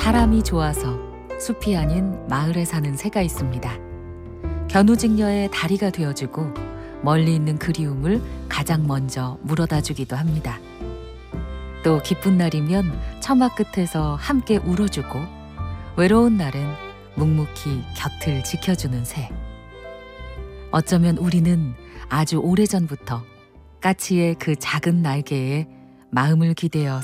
사람이 좋아서 숲이 아닌 마을에 사는 새가 있습니다. 견우직녀의 다리가 되어주고 멀리 있는 그리움을 가장 먼저 물어다 주기도 합니다. 또 기쁜 날이면 처마 끝에서 함께 울어주고 외로운 날엔 묵묵히 곁을 지켜주는 새. 어쩌면 우리는 아주 오래전부터 까치의 그 작은 날개에 마음을 기대어